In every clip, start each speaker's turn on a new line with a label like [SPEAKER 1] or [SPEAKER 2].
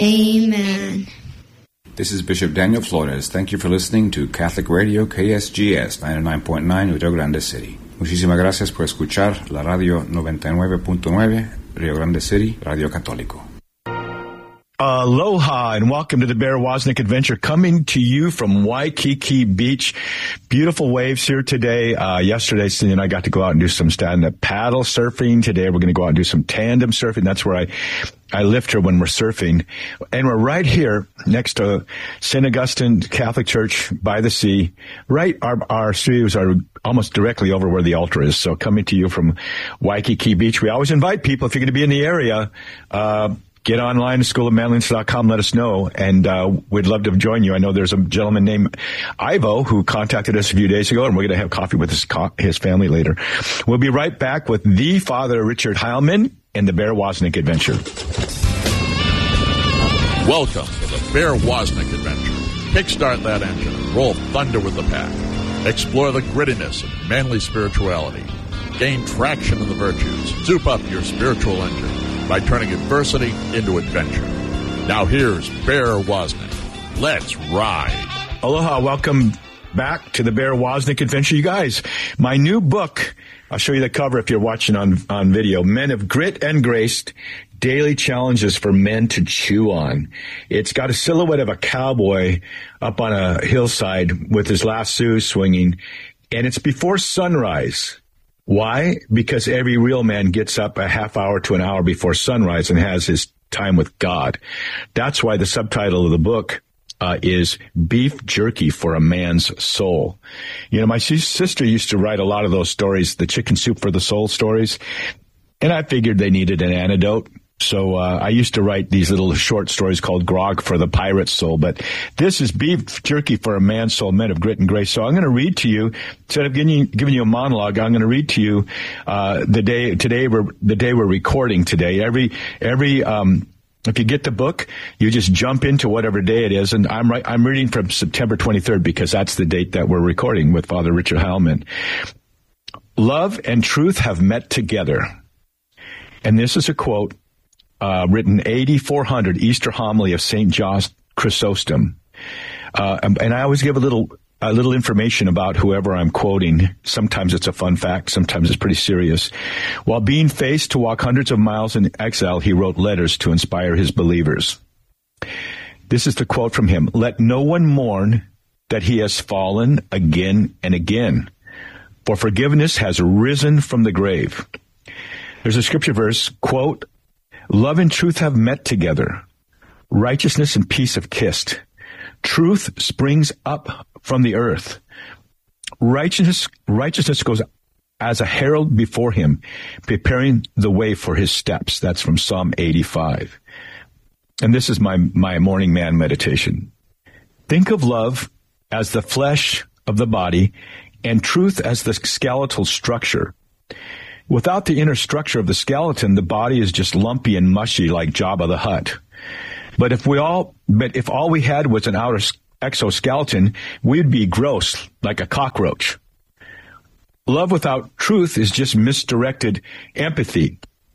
[SPEAKER 1] Amen.
[SPEAKER 2] This is Bishop Daniel Flores. Thank you for listening to Catholic Radio KSGS 99.9 Rio Grande City. Muchísimas gracias por escuchar la radio 99.9 Rio Grande City, Radio Católico.
[SPEAKER 3] Aloha and welcome to the Bear Wozniak Adventure, coming to you from Waikiki Beach. Beautiful waves here today. Yesterday, Cindy and I got to go out and do some stand-up paddle surfing. Today, we're going to go out and do some tandem surfing. That's where I lift her when we're surfing. And we're right here next to St. Augustine Catholic Church by the sea. Right, our studios are almost directly over where the altar is. So coming to you from Waikiki Beach. We always invite people, if you're going to be in the area, get online to schoolofmanliness.com, let us know, and we'd love to join you. I know there's a gentleman named Ivo who contacted us a few days ago, and we're going to have coffee with his family later. We'll be right back with the Father Richard Heilman and the Bear Wozniak Adventure.
[SPEAKER 4] Welcome to the Bear Wozniak Adventure. Kickstart that engine and roll thunder with the pack. Explore the grittiness of manly spirituality. Gain traction in the virtues. Soup up your spiritual engine by turning adversity into adventure. Now here's Bear Wozniak. Let's ride.
[SPEAKER 3] Aloha, welcome back to the Bear Wozniak Adventure. You guys, my new book, I'll show you the cover if you're watching on video, Men of Grit and Grace, Daily Challenges for Men to Chew On. It's got a silhouette of a cowboy up on a hillside with his lasso swinging, and it's before sunrise. Why? Because every real man gets up a half hour to an hour before sunrise and has his time with God. That's why the subtitle of the book is Beef Jerky for a Man's Soul. You know, my sister used to write a lot of those stories, the chicken soup for the soul stories, and I figured they needed an antidote. So I used to write these little short stories called Grog for the Pirate's Soul. But this is Beef Jerky for a Man's Soul, Men of Grit and Grace. So I'm going to read to you, instead of giving you a monologue, I'm going to read to you the day we're recording today. Every if you get the book, you just jump into whatever day it is. And I'm reading from September 23rd because that's the date that we're recording with Father Richard Heilman. Love and truth have met together. And this is a quote written 8400 Easter homily of St. John Chrysostom. And I always give a little information about whoever I'm quoting. Sometimes it's a fun fact. Sometimes it's pretty serious. While being faced to walk hundreds of miles in exile, he wrote letters to inspire his believers. This is the quote from him. Let no one mourn that he has fallen again and again, for forgiveness has risen from the grave. There's a scripture verse, quote, love and truth have met together. Righteousness and peace have kissed. Truth springs up from the earth. Righteousness goes as a herald before him, preparing the way for his steps. That's from Psalm 85. And this is my morning man meditation. Think of love as the flesh of the body and truth as the skeletal structure. Without the inner structure of the skeleton, the body is just lumpy and mushy like Jabba the Hutt. But if all we had was an outer exoskeleton, we'd be gross like a cockroach. Love without truth is just misdirected empathy.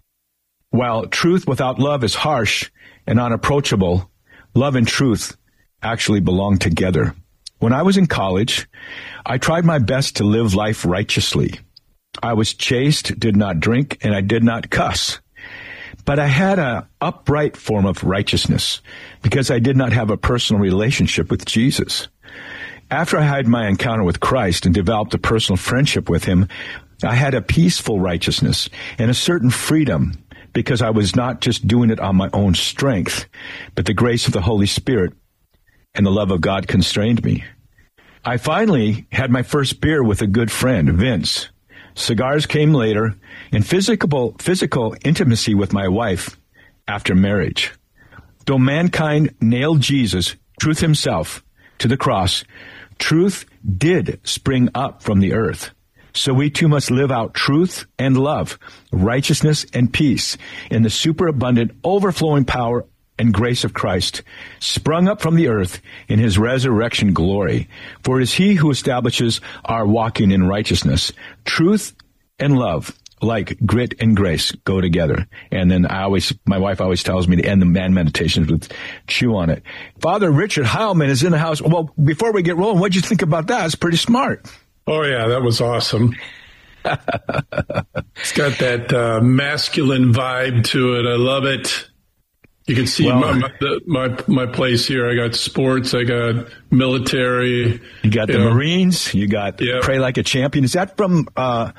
[SPEAKER 3] While truth without love is harsh and unapproachable, love and truth actually belong together. When I was in college, I tried my best to live life righteously. I was chaste, did not drink, and I did not cuss. But I had an upright form of righteousness because I did not have a personal relationship with Jesus. After I had my encounter with Christ and developed a personal friendship with him, I had a peaceful righteousness and a certain freedom because I was not just doing it on my own strength, but the grace of the Holy Spirit and the love of God constrained me. I finally had my first beer with a good friend, Vince. Cigars came later, and physical intimacy with my wife after marriage. Though mankind nailed Jesus, truth himself, to the cross, truth did spring up from the earth. So we too must live out truth and love, righteousness and peace in the superabundant, overflowing power and grace of Christ, sprung up from the earth in his resurrection glory. For it is he who establishes our walking in righteousness, truth and love, like grit and grace go together. And then my wife always tells me to end the man meditations with chew on it. Father Richard Heilman is in the house. Well, before we get rolling, what'd you think about that? It's pretty smart.
[SPEAKER 1] Oh, yeah, that was awesome. It's got that masculine vibe to it. I love it. You can see my place here. I got sports. I got military.
[SPEAKER 3] You got the Marines. You got Pray Like a Champion. Is that from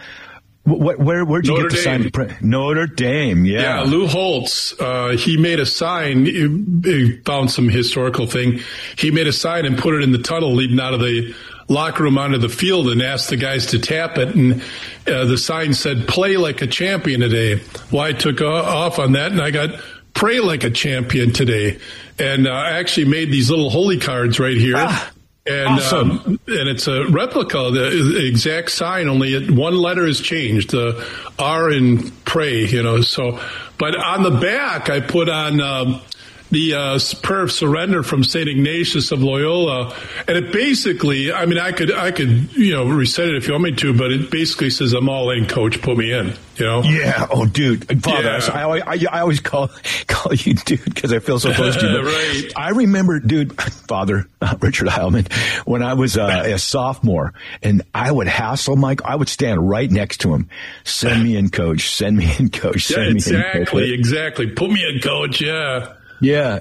[SPEAKER 3] where'd you get the sign to pray? Notre Dame. Yeah.
[SPEAKER 1] Lou Holtz. He made a sign. He found some historical thing. He made a sign and put it in the tunnel leading out of the locker room onto the field and asked the guys to tap it. And the sign said, "Play like a champion today." Well, I took off on that, and I got "Pray like a champion today." And I actually made these little holy cards right here. And
[SPEAKER 3] awesome.
[SPEAKER 1] And it's a replica, the exact sign, only one letter has changed, the R in pray, so. But on the back, I put on the prayer of surrender from St. Ignatius of Loyola. And it basically, I could recite it if you want me to, but it basically says, "I'm all in, coach, put me in,"
[SPEAKER 3] Yeah. Oh, dude. Father, yeah. I always call you dude because I feel so close to you.
[SPEAKER 1] Right.
[SPEAKER 3] I remember, dude, Father Richard Heilman, when I was a sophomore, and I would hassle Mike. I would stand right next to him. "Send me in, coach. Send me in, coach. Send me in, coach."
[SPEAKER 1] Exactly. Put me in, coach. Yeah.
[SPEAKER 3] Yeah.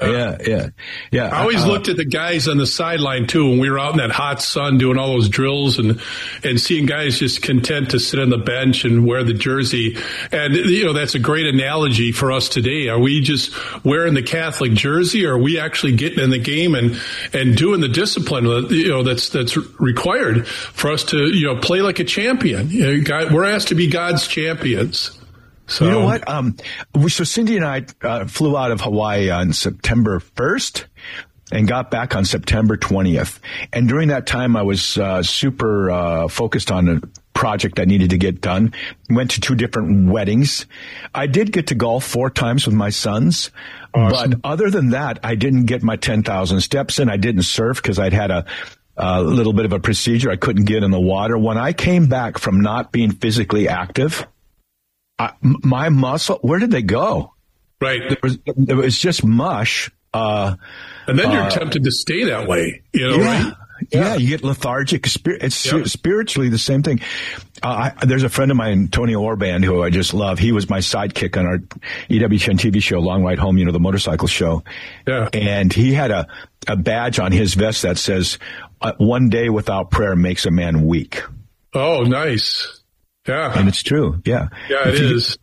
[SPEAKER 1] I always looked at the guys on the sideline too when we were out in that hot sun doing all those drills and seeing guys just content to sit on the bench and wear the jersey. And that's a great analogy for us today. Are we just wearing the Catholic jersey, or are we actually getting in the game and doing the discipline that's required for us to play like a champion? We're asked to be God's champions. So,
[SPEAKER 3] you know what? So Cindy and I flew out of Hawaii on September 1st and got back on September 20th. And during that time, I was super focused on a project that needed to get done. Went to 2 different weddings. I did get to golf 4 times with my sons. Awesome. But other than that, I didn't get my 10,000 steps in. I didn't surf because I'd had a little bit of a procedure. I couldn't get in the water. When I came back from not being physically active, my muscle, where did they go?
[SPEAKER 1] Right.
[SPEAKER 3] It was just mush.
[SPEAKER 1] And then you're tempted to stay that way, right?
[SPEAKER 3] Yeah, you get lethargic. It's spiritually the same thing. There's a friend of mine, Tony Orban, who I just love. He was my sidekick on our EWTN TV show, Long Ride Home, the motorcycle show. Yeah. And he had a badge on his vest that says, "One day without prayer makes a man weak." Oh,
[SPEAKER 1] nice. Yeah.
[SPEAKER 3] And it's true. Yeah.
[SPEAKER 1] Yeah, it is.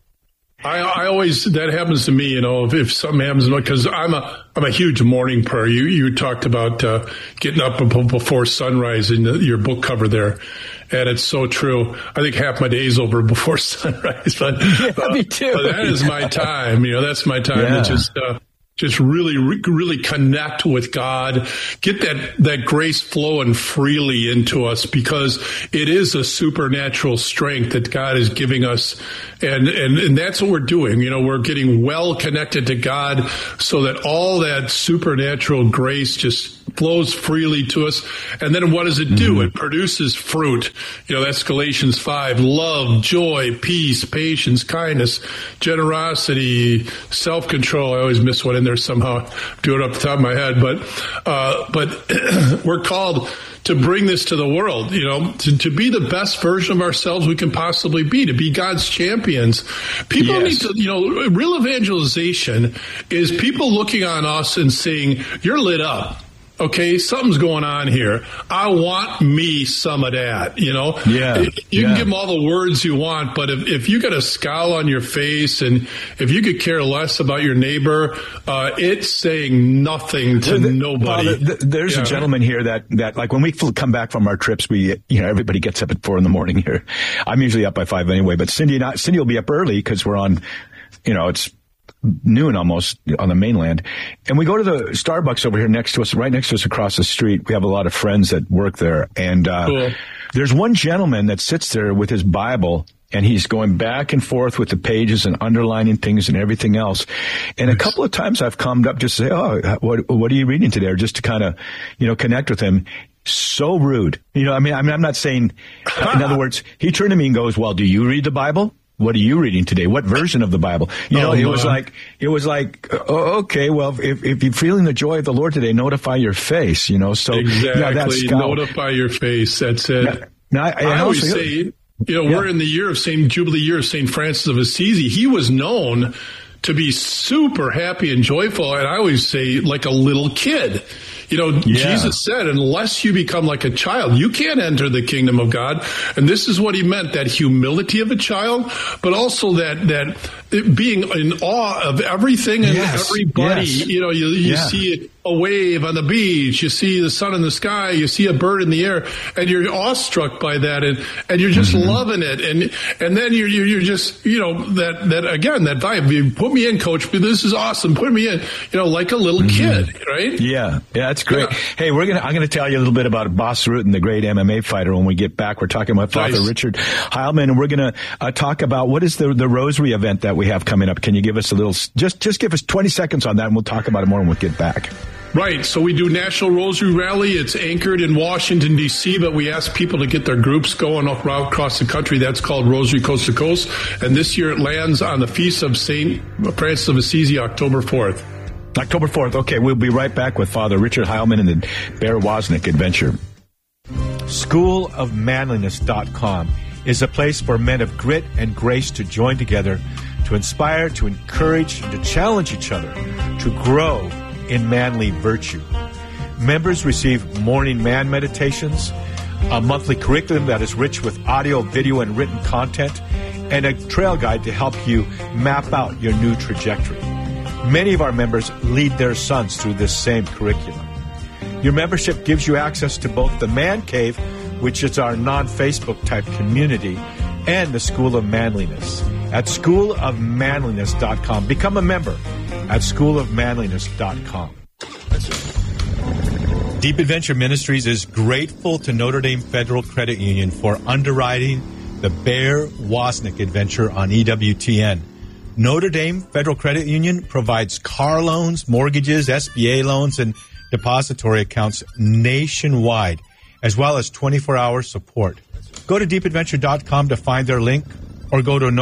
[SPEAKER 1] I always, that happens to me, if something happens, because I'm a huge morning prayer. You talked about getting up before sunrise in your book cover there. And it's so true. I think half my day's over before sunrise, but,
[SPEAKER 3] me too.
[SPEAKER 1] But that is my time. That's my time to just really, really connect with God, get that grace flowing freely into us, because it is a supernatural strength that God is giving us. And that's what we're doing. We're getting well connected to God so that all that supernatural grace just flows freely to us. And then what does it do? It produces fruit. That's Galatians 5, love, joy, peace, patience, kindness, generosity, self-control. I always miss one in there somehow. Do it off the top of my head. But we're called to bring this to the world, to be the best version of ourselves we can possibly be, to be God's champions. People need to, real evangelization is people looking on us and saying, "You're lit up. Okay, something's going on here. I want me some of that,"
[SPEAKER 3] Yeah.
[SPEAKER 1] You can give them all the words you want, but if you got a scowl on your face and if you could care less about your neighbor, it's saying nothing to nobody.
[SPEAKER 3] There's a gentleman here that like when we come back from our trips, we, everybody gets up at 4 a.m. here. I'm usually up by 5 anyway, but Cindy will be up early because we're on, it's noon almost on the mainland. And we go to the Starbucks over here right next to us across the street. We have a lot of friends that work there. And cool. There's one gentleman that sits there with his Bible, and he's going back and forth with the pages and underlining things and everything else. And a couple of times I've come up just to say, "Oh, what are you reading today?" Or just to kind of, connect with him. So rude. I'm not saying, in other words, he turned to me and goes, "Well, do you read the Bible?" what are you reading today? What version of the Bible? It was like, okay, well, if you're feeling the joy of the Lord today, notify your face, so.
[SPEAKER 1] Exactly, notify your face, that's it.
[SPEAKER 3] Yeah. Now,
[SPEAKER 1] I always say, we're in the year of Jubilee year of St. Francis of Assisi. He was known to be super happy and joyful, and I always say like a little kid. Jesus said, unless you become like a child, you can't enter the kingdom of God. And this is what he meant, that humility of a child, but also that being in awe of everything and everybody.
[SPEAKER 3] Yes.
[SPEAKER 1] You see a wave on the beach, you see the sun in the sky, you see a bird in the air, and you're awestruck by that, and you're just loving it. And then you're just, that again, that vibe. You put me in, coach, this is awesome. Put me in, like a little kid, right?
[SPEAKER 3] Yeah, that's great. Yeah. Hey, I'm gonna tell you a little bit about Bas Rutten, the great MMA fighter. When we get back, we're talking about Father Richard Heilman, and we're gonna talk about what is the Rosary event that we have coming up. Can you give us a little, just give us 20 seconds on that, and we'll talk about it more when we get back.
[SPEAKER 1] Right. So we do National Rosary Rally. It's anchored in Washington, D.C., but we ask people to get their groups going across the country. That's called Rosary Coast to Coast. And this year it lands on the Feast of St. Francis of Assisi, October 4th.
[SPEAKER 3] October 4th. Okay, we'll be right back with Father Richard Heilman and the Bear Wozniak Adventure. SchoolofManliness.com is a place for men of grit and grace to join together, to inspire, to encourage, and to challenge each other, to grow in manly virtue. Members receive morning man meditations, a monthly curriculum that is rich with audio, video, and written content, and a trail guide to help you map out your new trajectory. Many of our members lead their sons through this same curriculum. Your membership gives you access to both the Man Cave, which is our non-Facebook type community, and the School of Manliness at schoolofmanliness.com. Become a member at schoolofmanliness.com. Deep Adventure Ministries is grateful to Notre Dame Federal Credit Union for underwriting the Bear Wozniak Adventure on EWTN. Notre Dame Federal Credit Union provides car loans, mortgages, SBA loans, and depository accounts nationwide, as well as 24-hour support. Go to deepadventure.com to find their link, or go to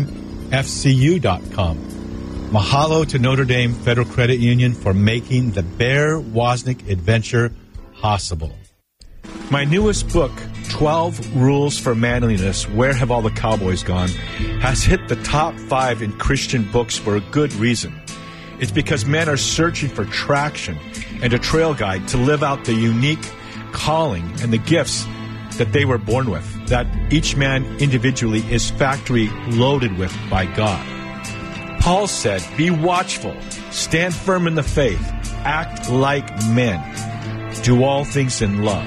[SPEAKER 3] NotreDameFCU.com. Mahalo to Notre Dame Federal Credit Union for making the Bear Wozniak Adventure possible. My newest book, 12 Rules for Manliness, Where Have All the Cowboys Gone?, has hit the top 5 in Christian books for a good reason. It's because men are searching for traction and a trail guide to live out the unique calling and the gifts that they were born with, that each man individually is factory loaded with by God. Paul said, be watchful, stand firm in the faith, act like men, do all things in love.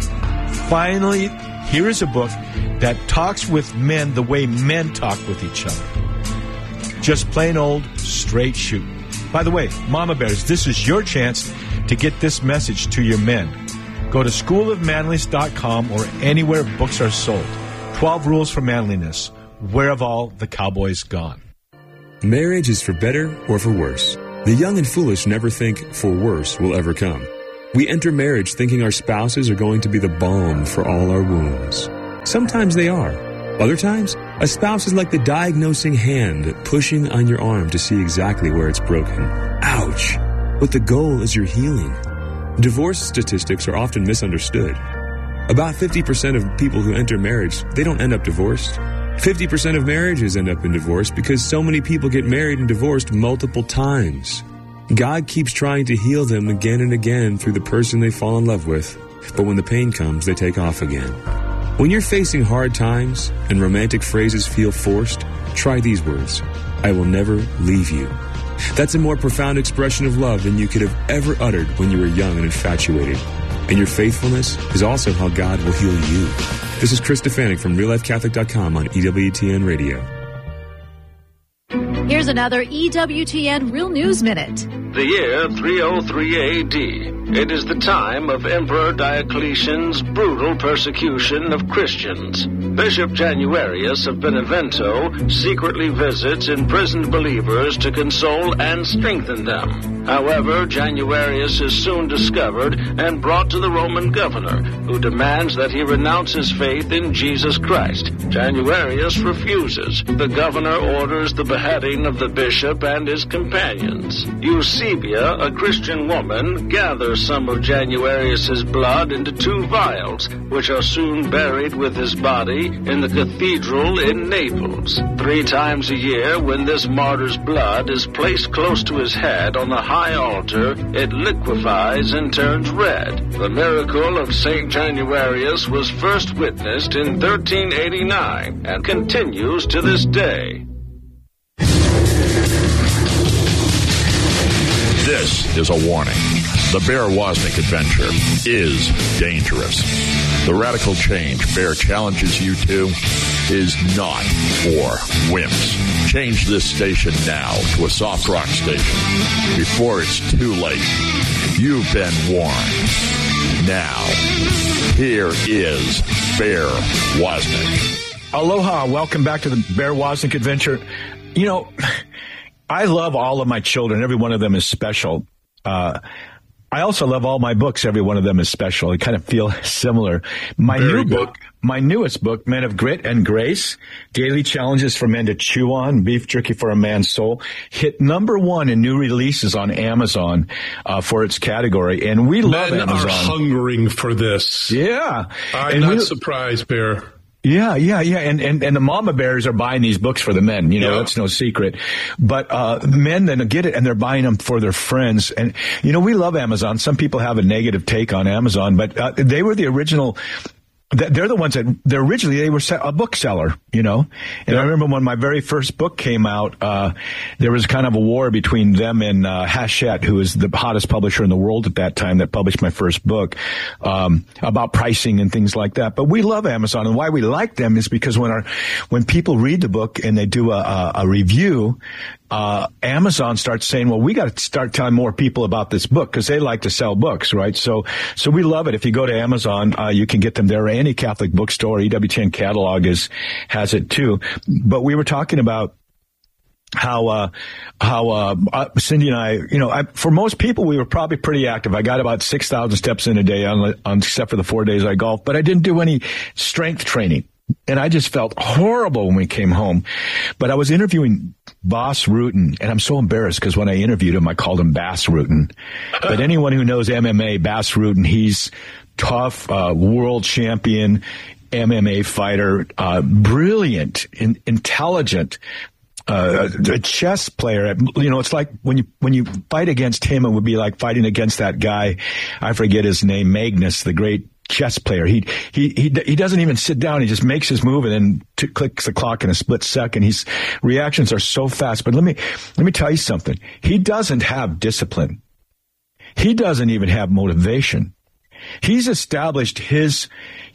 [SPEAKER 3] Finally, here is a book that talks with men the way men talk with each other. Just plain old straight shoot. By the way, Mama Bears, this is your chance to get this message to your men. Go to schoolofmanliness.com or anywhere books are sold. 12 Rules for Manliness. Where have all the cowboys gone?
[SPEAKER 5] Marriage is for better or for worse. The young and foolish never think for worse will ever come. We enter marriage thinking our spouses are going to be the balm for all our wounds. Sometimes they are. Other times, a spouse is like the diagnosing hand pushing on your arm to see exactly where it's broken. Ouch! But the goal is your healing. Divorce statistics are often misunderstood. About 50% of people who enter marriage, they don't end up divorced. 50% of marriages end up in divorce because so many people get married and divorced multiple times. God keeps trying to heal them again and again through the person they fall in love with, but when the pain comes, they take off again. When you're facing hard times and romantic phrases feel forced, try these words. I will never leave you. That's a more profound expression of love than you could have ever uttered when you were young and infatuated. And your faithfulness is also how God will heal you. This is Chris Stefanik from RealLifeCatholic.com on EWTN Radio.
[SPEAKER 6] Here's another EWTN Real News Minute. The year 303 AD. It is the time of Emperor Diocletian's brutal persecution of Christians. Bishop Januarius of Benevento secretly visits imprisoned believers to console and strengthen them. However, Januarius is soon discovered and brought to the Roman governor, who demands that he renounce his faith in Jesus Christ. Januarius refuses. The governor orders the beheading of the bishop and his companions. Eusebia, a Christian woman, gathers some of Januarius's blood into 2 vials, which are soon buried with his body in the cathedral in Naples. 3 times a year, when this martyr's blood is placed close to his head on the high altar, it liquefies and turns red. The miracle of St. Januarius was first witnessed in 1389 and continues to this day.
[SPEAKER 4] This is a warning. The Bear Wozniak adventure is dangerous. The radical change Bear challenges you to is not for wimps. Change this station now to a soft rock station before it's too late. You've been warned. Now, here is Bear Wozniak.
[SPEAKER 3] Aloha. Welcome back to the Bear Wozniak adventure. You know, I love all of my children. Every one of them is special. I also love all my books. Every one of them is special. They kind of feel similar. My newest book, Men of Grit and Grace, Daily Challenges for Men to Chew On, Beef Jerky for a Man's Soul, hit #1 in new releases on Amazon for its category. And we love
[SPEAKER 1] Men
[SPEAKER 3] Amazon.
[SPEAKER 1] Men are hungering for this.
[SPEAKER 3] Yeah.
[SPEAKER 1] I'm not surprised, Bear.
[SPEAKER 3] Yeah. And the mama bears are buying these books for the men. You know, that's no secret. But men then get it and they're buying them for their friends. And, you know, we love Amazon. Some people have a negative take on Amazon, but they were the original. They're the ones that they were a bookseller, you know. And I remember when my very first book came out, there was kind of a war between them and Hachette, who was the hottest publisher in the world at that time, that published my first book, about pricing and things like that. But we love Amazon, and why we like them is because when people read the book and they do a review, Amazon starts saying, well, we got to start telling more people about this book because they like to sell books, right? So we love it. If you go to Amazon, you can get them there. Any Catholic bookstore, EWTN catalog has it too. But we were talking about how Cindy and I, you know, for most people, we were probably pretty active. I got about 6,000 steps in a day except for the 4 days I golfed, but I didn't do any strength training. And I just felt horrible when we came home. But I was interviewing Bas Rutten, and I'm so embarrassed because when I interviewed him, I called him Bas Rutten. But anyone who knows MMA, Bas Rutten, he's tough, world champion, MMA fighter, brilliant, intelligent, a chess player. You know, it's like when you fight against him, it would be like fighting against that guy. I forget his name, Magnus, the great chess player. He doesn't even sit down. He just makes his move and then clicks the clock in a split second. His reactions are so fast. But let me tell you something. He doesn't have discipline. He doesn't even have motivation. He's established his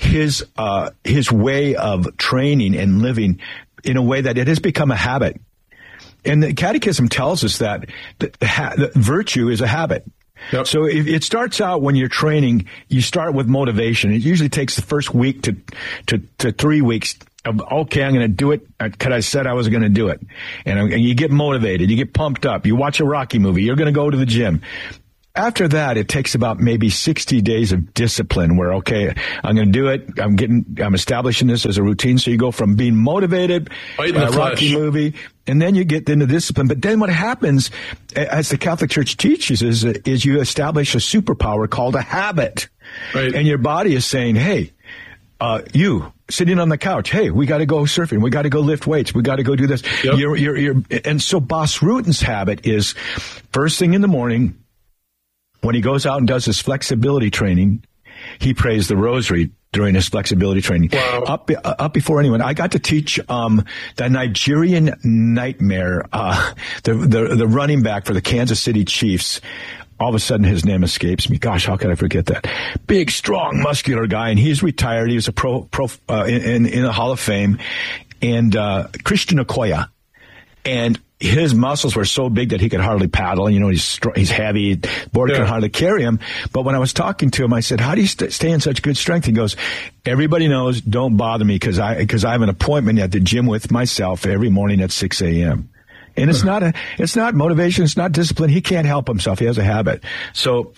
[SPEAKER 3] way of training and living in a way that it has become a habit. And the Catechism tells us that the virtue is a habit. Yep. So if it starts out when you're training, you start with motivation. It usually takes the first week to 3 weeks of, okay, I'm going to do it because I said I was going to do it. And you get motivated. You get pumped up. You watch a Rocky movie. You're going to go to the gym. After that, it takes about maybe 60 days of discipline where, okay, I'm going to do it. I'm establishing this as a routine. So you go from being motivated by a Rocky movie, and then you get into discipline. But then what happens, as the Catholic Church teaches, is you establish a superpower called a habit. Right. And your body is saying, hey, you sitting on the couch, hey, we got to go surfing. We got to go lift weights. We got to go do this. Yep. And so Bas Rutten's habit is first thing in the morning, when he goes out and does his flexibility training, he prays the rosary during his flexibility training. Wow. Up before anyone. I got to teach the Nigerian Nightmare, the running back for the Kansas City Chiefs. All of a sudden, his name escapes me. Gosh, how could I forget that? Big, strong, muscular guy, and he's retired. He was a pro in the Hall of Fame, and Christian Okoye. And his muscles were so big that he could hardly paddle. You know, he's heavy. Board can hardly carry him. But when I was talking to him, I said, how do you stay in such good strength? He goes, everybody knows, don't bother me because I have an appointment at the gym with myself every morning at 6 a.m. And it's not motivation. It's not discipline. He can't help himself. He has a habit. So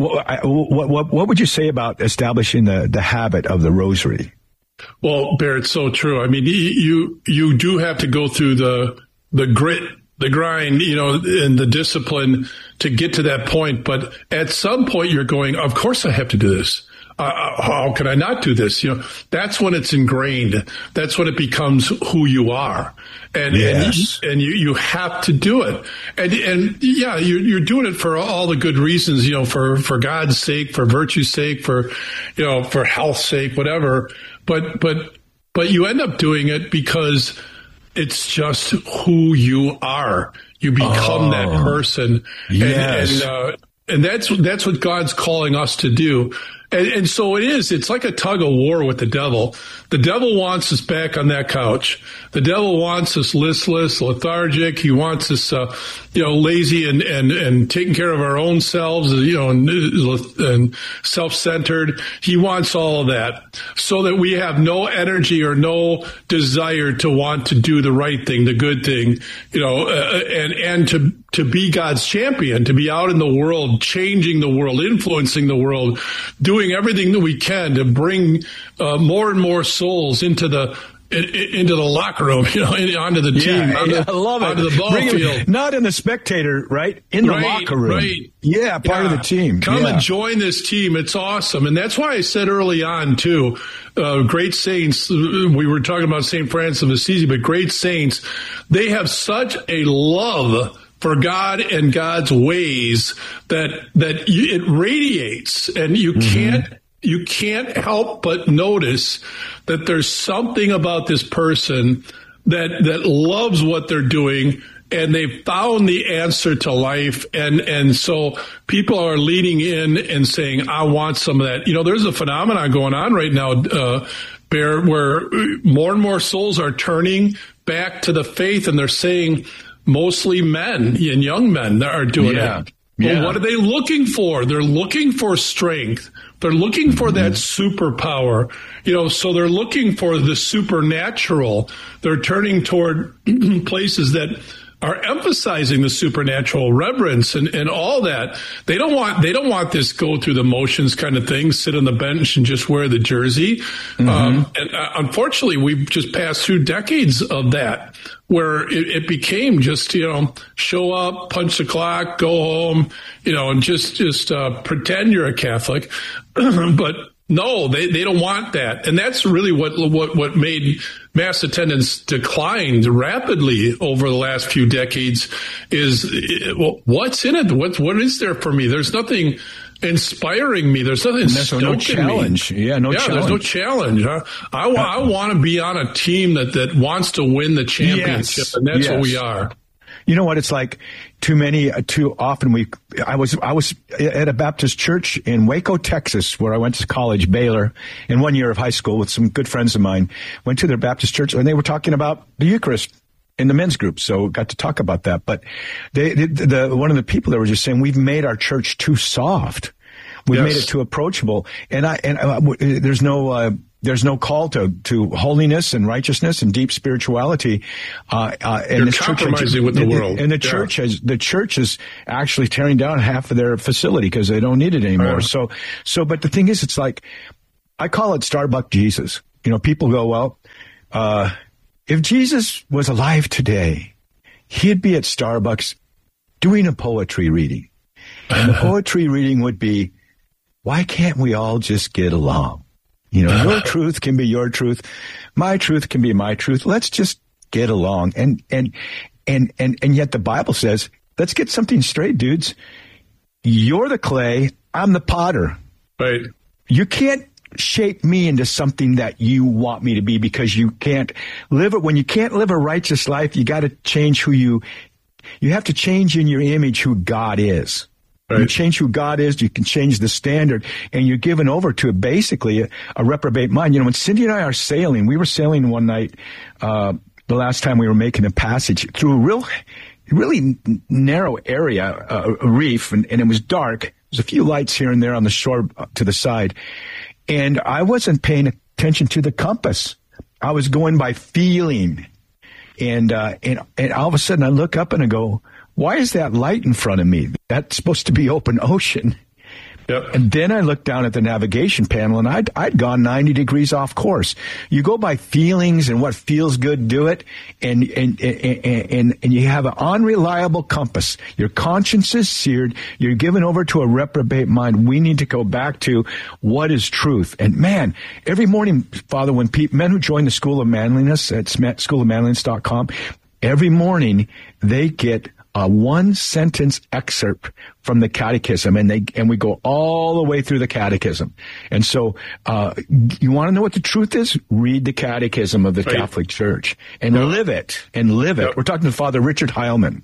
[SPEAKER 3] what would you say about establishing the habit of the rosary?
[SPEAKER 1] Well, Bear, it's so true. I mean, you do have to go through the grit, the grind, you know, and the discipline to get to that point. But at some point you're going, of course I have to do this. How can I not do this? You know, that's when it's ingrained. That's when it becomes who you are. And you have to do it. And yeah, you're doing it for all the good reasons, you know, for God's sake, for virtue's sake, for health's sake, whatever. But you end up doing it because it's just who you are. You become that person.
[SPEAKER 3] Yes.
[SPEAKER 1] And that's what God's calling us to do. And so it's like a tug of war with the devil. The devil wants us back on that couch. The devil wants us listless, lethargic. He wants us, lazy and taking care of our own selves, you know, and self-centered. He wants all of that so that we have no energy or no desire to want to do the right thing, the good thing, you know, and to be God's champion, to be out in the world, changing the world, influencing the world, doing everything that we can to bring more and more souls into the locker room, you know, onto the team,
[SPEAKER 3] I love it.
[SPEAKER 1] onto the ball field.
[SPEAKER 3] Not in the spectator, right? In the locker room.
[SPEAKER 1] Right.
[SPEAKER 3] Yeah, part of the team.
[SPEAKER 1] Come and join this team. It's awesome. And that's why I said early on, too, great saints, we were talking about St. Francis of Assisi, but great saints, they have such a love for God and God's ways that it radiates, and you can't help but notice that there's something about this person that loves what they're doing, and they've found the answer to life. And so people are leaning in and saying, I want some of that. You know, there's a phenomenon going on right now, Bear, where more and more souls are turning back to the faith, and they're saying, mostly men and young men that are doing it. Well, what are they looking for? They're looking for strength. They're looking for that superpower, you know, so they're looking for the supernatural. They're turning toward places that are emphasizing the supernatural, reverence and all that. They don't want this go through the motions kind of thing, sit on the bench and just wear the jersey. And unfortunately, we've just passed through decades of that, where it became just, you know, show up, punch the clock, go home, you know, and just pretend you're a Catholic. But no, they don't want that. And that's really what made mass attendance declined rapidly over the last few decades is, what's in it? What is there for me? There's nothing inspiring me. There's nothing stoking
[SPEAKER 3] no challenge.
[SPEAKER 1] Me.
[SPEAKER 3] Yeah, no challenge.
[SPEAKER 1] There's no challenge. I want to be on a team that wants to win the championship, and that's what we are.
[SPEAKER 3] You know what? It's like too often I was at a Baptist church in Waco, Texas, where I went to college, Baylor, in 1 year of high school with some good friends of mine. Went to their Baptist church, and they were talking about the Eucharist in the men's group, so got to talk about that. But one of the people there were just saying, we've made our church too soft. We've made it too approachable, and there's no call to holiness and righteousness and deep spirituality.
[SPEAKER 1] And you're compromising with the world.
[SPEAKER 3] And the church is actually tearing down half of their facility because they don't need it anymore. So, but the thing is, it's like, I call it Starbucks Jesus. You know, people go, well, if Jesus was alive today, he'd be at Starbucks doing a poetry reading. And the poetry reading would be, why can't we all just get along? You know, your truth can be your truth. My truth can be my truth. Let's just get along. And yet the Bible says, let's get something straight, dudes. You're the clay. I'm the potter.
[SPEAKER 1] Right.
[SPEAKER 3] You can't shape me into something that you want me to be because you can't live it. When you can't live a righteous life, you got to change you have to change in your image who God is. Right. You change who God is, you can change the standard, and you're given over to basically a reprobate mind. You know, when Cindy and I are sailing, we were sailing one night, the last time we were making a passage through real really narrow area, a reef, and it was dark. There's a few lights here and there on the shore to the side. And I wasn't paying attention to the compass. I was going by feeling. And all of a sudden I look up and I go, why is that light in front of me? That's supposed to be open ocean. Yep. And then I looked down at the navigation panel, and I'd gone 90 degrees off course. You go by feelings and what feels good, do it, and you have an unreliable compass. Your conscience is seared. You're given over to a reprobate mind. We need to go back to what is truth. And man, every morning, Father, when men who join the School of Manliness at schoolofmanliness.com, every morning they get a one-sentence excerpt from the Catechism, and we go all the way through the Catechism. And so, you want to know what the truth is? Read the Catechism of the Catholic Church and live it. We're talking to Father Richard Heilman.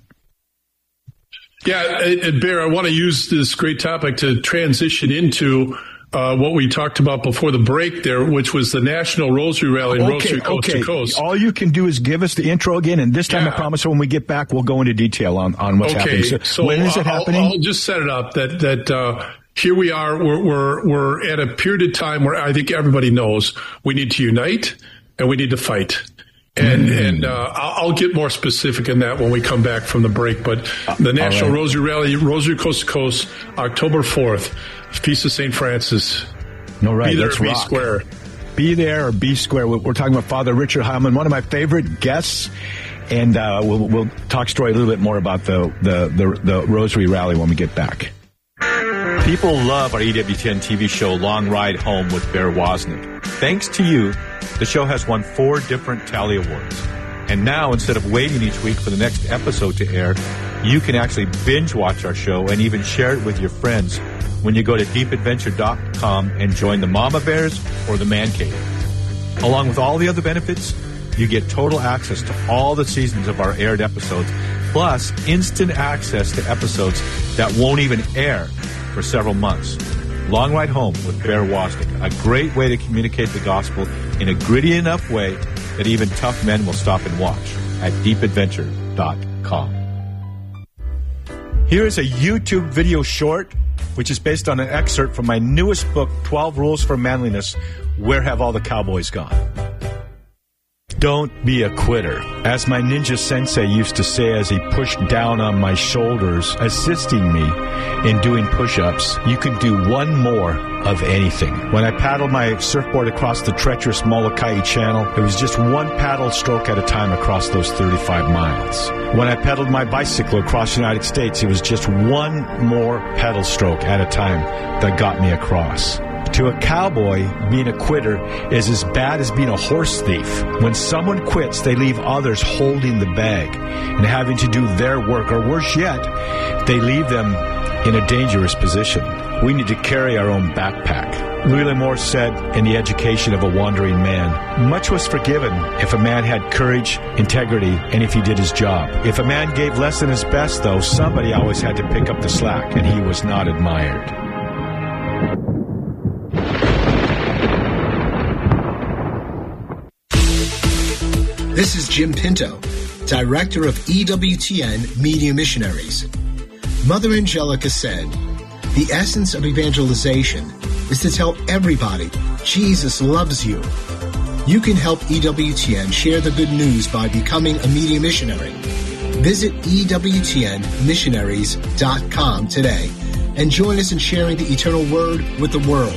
[SPEAKER 1] Yeah, and Bear, I want to use this great topic to transition into what we talked about before the break there, which was the National Rosary Rally in Rosary Coast to Coast.
[SPEAKER 3] All you can do is give us the intro again, and this time I promise when we get back, we'll go into detail on what's happening. So when is it happening?
[SPEAKER 1] I'll just set it up that here we are. We're at a period of time where I think everybody knows we need to unite and we need to fight. And I'll get more specific in that when we come back from the break. But the National Rosary Rally, Rosary Coast to Coast, October 4th. Feast of St. Francis.
[SPEAKER 3] No, right.
[SPEAKER 1] Be there
[SPEAKER 3] Let's
[SPEAKER 1] or be
[SPEAKER 3] rock.
[SPEAKER 1] square.
[SPEAKER 3] Be there or be square. We're talking about Father Richard Heilman, one of my favorite guests, and we'll talk story a little bit more about the Rosary Rally when we get back. People love our EWTN TV show, Long Ride Home with Bear Wozniak. Thanks to you, the show has won 4 different Tally Awards. And now, instead of waiting each week for the next episode to air, you can actually binge watch our show and even share it with your friends when you go to deepadventure.com and join the Mama Bears or the Man Cave. Along with all the other benefits, you get total access to all the seasons of our aired episodes, plus instant access to episodes that won't even air for several months. Long Ride Home with Bear Wozniak, a great way to communicate the gospel in a gritty enough way that even tough men will stop and watch at deepadventure.com. Here is a YouTube video short which is based on an excerpt from my newest book, 12 Rules for Manliness, Where Have All the Cowboys Gone? Don't be a quitter. As my ninja sensei used to say as he pushed down on my shoulders, assisting me in doing push-ups, you can do one more of anything. When I paddled my surfboard across the treacherous Molokai Channel, it was just one paddle stroke at a time across those 35 miles. When I pedaled my bicycle across the United States, it was just one more pedal stroke at a time that got me across. To a cowboy, being a quitter is as bad as being a horse thief. When someone quits, they leave others holding the bag and having to do their work, or worse yet, they leave them in a dangerous position. We need to carry our own backpack. Louis L'Amour said in The Education of a Wandering Man, much was forgiven if a man had courage, integrity, and if he did his job. If a man gave less than his best, though, somebody always had to pick up the slack, and he was not admired.
[SPEAKER 7] This is Jim Pinto, Director of EWTN Media Missionaries. Mother Angelica said, the essence of evangelization is to tell everybody Jesus loves you. You can help EWTN share the good news by becoming a media missionary. Visit EWTNmissionaries.com today and join us in sharing the eternal word with the world.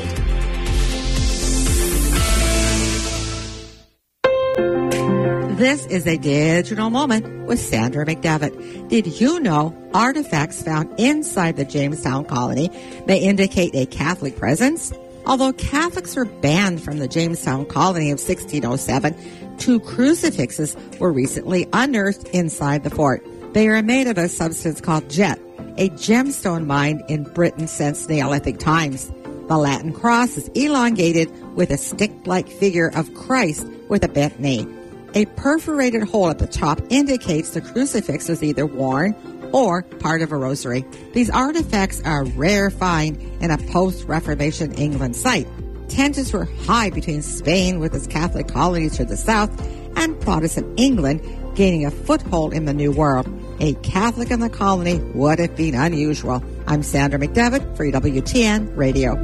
[SPEAKER 8] This is a digital moment with Sandra McDevitt. Did you know artifacts found inside the Jamestown colony may indicate a Catholic presence? Although Catholics were banned from the Jamestown colony of 1607, 2 crucifixes were recently unearthed inside the fort. They are made of a substance called jet, a gemstone mined in Britain since Neolithic times. The Latin cross is elongated with a stick-like figure of Christ with a bent knee. A perforated hole at the top indicates the crucifix was either worn or part of a rosary. These artifacts are a rare find in a post-Reformation England site. Tensions were high between Spain with its Catholic colonies to the south and Protestant England gaining a foothold in the New World. a Catholic in the colony would have been unusual. I'm Sandra McDevitt for EWTN Radio.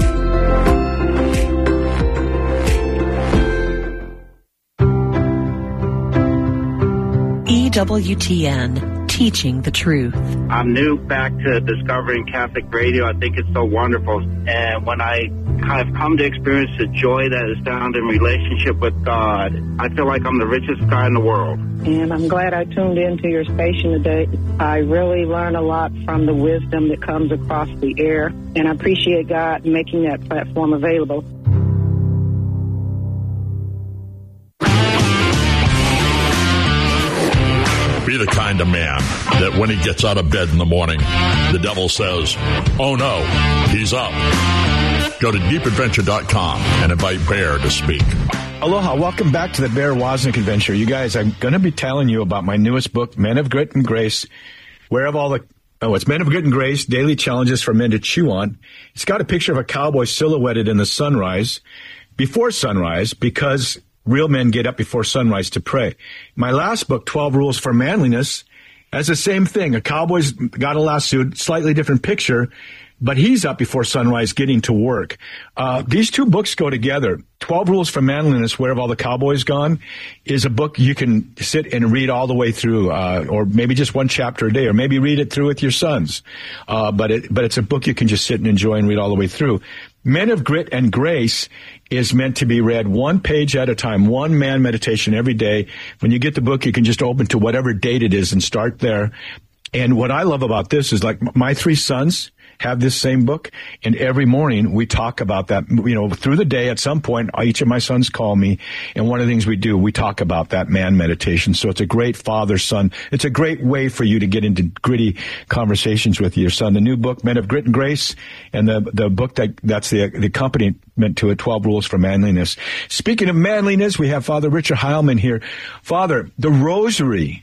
[SPEAKER 9] EWTN, teaching the truth.
[SPEAKER 10] I'm new back to discovering Catholic radio. I think it's so wonderful. And when I have come to experience the joy that is found in relationship with God, I feel like I'm the richest guy in the world.
[SPEAKER 11] And I'm glad I tuned into your station today. I really learn a lot from the wisdom that comes across the air. And I appreciate God making that platform available.
[SPEAKER 4] Be the kind of man that when he gets out of bed in the morning, the devil says, "Oh no, he's up." Go to deepadventure.com and invite Bear to speak.
[SPEAKER 3] Aloha, welcome back to the Bear Wozniak Adventure. You guys, I'm going to be telling you about my newest book, Men of Grit and Grace. It's Men of Grit and Grace, Daily Challenges for Men to Chew On. It's got a picture of a cowboy silhouetted in the sunrise, before sunrise, because real men get up before sunrise to pray. My last book, 12 Rules for Manliness, has the same thing. A cowboy's got a lasso, slightly different picture, but he's up before sunrise getting to work. These two books go together. 12 Rules for Manliness, Where Have All the Cowboys Gone, is a book you can sit and read all the way through, or maybe just one chapter a day, or maybe read it through with your sons. But it's a book you can just sit and enjoy and read all the way through. Men of Grit and Grace is meant to be read one page at a time, one man meditation every day. When you get the book, you can just open to whatever date it is and start there. And what I love about this is, like, my three sons have this same book, and every morning we talk about that, through the day. At some point, each of my sons call me, and one of the things we do, we talk about that man meditation. So it's a great father-son. It's a great way for you to get into gritty conversations with your son. The new book, Men of Grit and Grace, and the book that's the accompaniment to it, 12 Rules for Manliness. Speaking of manliness, we have Father Richard Heilman here. Father, the rosary,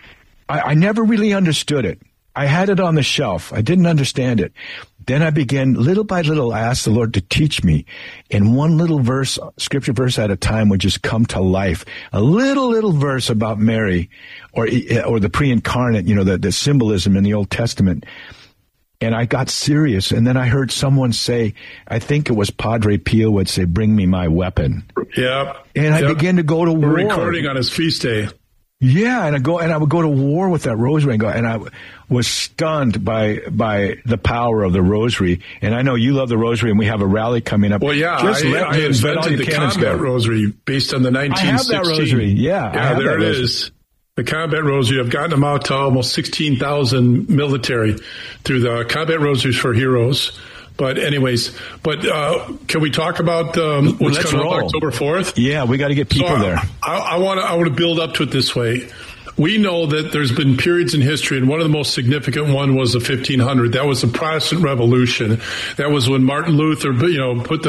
[SPEAKER 3] I never really understood it. I had it on the shelf. I didn't understand it. Then I began, little by little, I asked the Lord to teach me. And one little verse, scripture verse at a time, would just come to life. A little verse about Mary, or the pre-incarnate, the symbolism in the Old Testament. And I got serious. And then I heard someone say, I think it was Padre Pio would say, "Bring me my weapon."
[SPEAKER 1] Yeah.
[SPEAKER 3] And I began to go to war.
[SPEAKER 1] We're recording on his feast day.
[SPEAKER 3] Yeah, and I would go to war with that rosary, and I was stunned by the power of the rosary. And I know you love the rosary, and we have a rally coming up.
[SPEAKER 1] Well, yeah, I invented the combat rosary based on the 1916.
[SPEAKER 3] I have that rosary. Yeah,
[SPEAKER 1] there it is. The combat rosary. I've gotten them out to almost 16,000 military through the combat rosaries for heroes. But anyways, can we talk about what's coming up October 4th?
[SPEAKER 3] Yeah, we got to get people there.
[SPEAKER 1] I want to build up to it this way. We know that there's been periods in history, and one of the most significant one was the 1500. That was the Protestant Revolution. That was when Martin Luther, put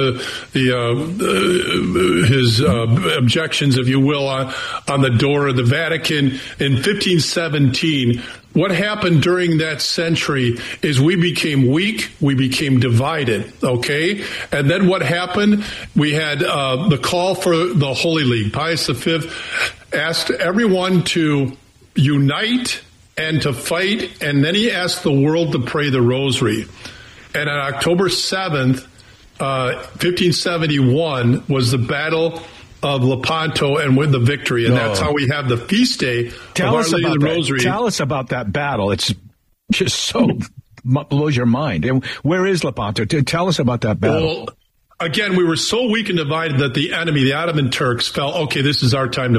[SPEAKER 1] his objections, if you will, on the door of the Vatican in 1517. What happened during that century is we became weak, we became divided, okay? And then what happened? We had the call for the Holy League. Pius V asked everyone to unite and to fight, and then he asked the world to pray the rosary. And on October 7th, 1571, was the Battle of Lepanto, and win the victory. And that's how we have the feast day of Our Lady of the Rosary.
[SPEAKER 3] Tell us about that battle. It's just so blows your mind. And where is Lepanto? Tell us about that battle.
[SPEAKER 1] Well, again, we were so weak and divided that the enemy, the Ottoman Turks, felt, okay, this is our time to